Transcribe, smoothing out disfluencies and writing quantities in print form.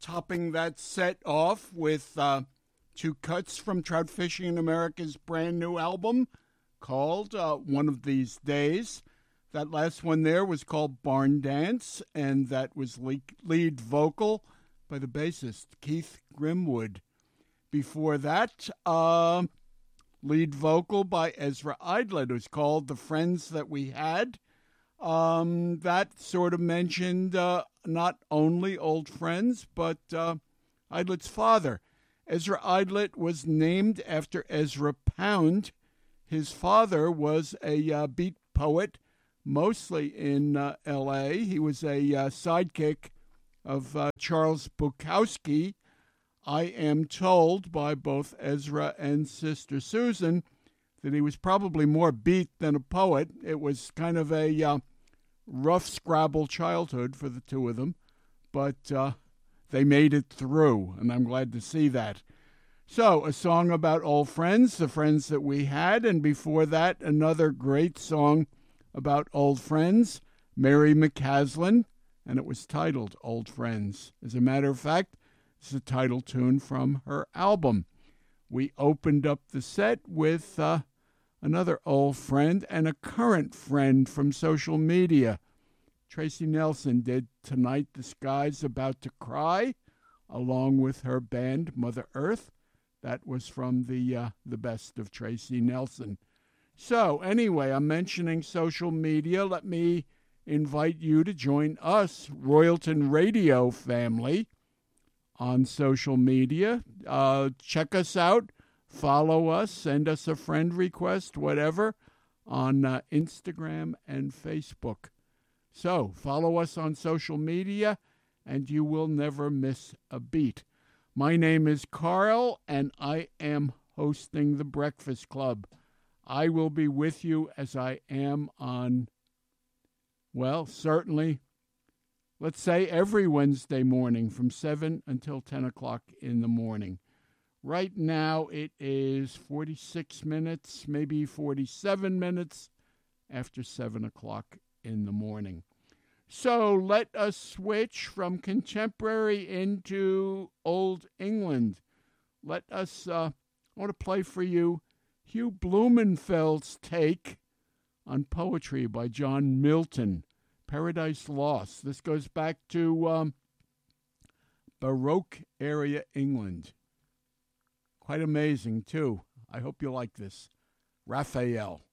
topping that set off with two cuts from Trout Fishing America's brand new album called One of These Days. That last one there was called Barn Dance, and that was lead vocal by the bassist Keith Grimwood. Before that, lead vocal by Ezra Idlet. It was called The Friends That We Had. That sort of mentioned not only old friends, but Idlet's father. Ezra Idlet was named after Ezra Pound. His father was a beat poet, mostly in L.A. He was a sidekick of Charles Bukowski. I am told by both Ezra and Sister Susan that he was probably more beat than a poet. It was kind of a rough Scrabble childhood for the two of them, but they made it through, and I'm glad to see that. So, a song about old friends, the friends that we had, and before that, another great song about old friends, Mary McCaslin, and it was titled Old Friends. As a matter of fact, it's the title tune from her album. We opened up the set with another old friend and a current friend from social media. Tracy Nelson did Tonight the Sky's About to Cry, along with her band Mother Earth. That was from the best of Tracy Nelson. So anyway, I'm mentioning social media. Let me invite you to join us, Royalton Radio family, on social media. Check us out. Follow us. Send us a friend request, whatever, on Instagram and Facebook. So follow us on social media, and you will never miss a beat. My name is Carl, and I am hosting the Breakfast Club. I will be with you as I am on, well, certainly, let's say every Wednesday morning from 7 until 10 o'clock in the morning. Right now it is 46 minutes, maybe 47 minutes after 7 o'clock in the morning. So let us switch from contemporary into Old England. Let us, I want to play for you Hugh Blumenfeld's take on poetry by John Milton, Paradise Lost. This goes back to Baroque area England. Quite amazing, too. I hope you like this. Raphael.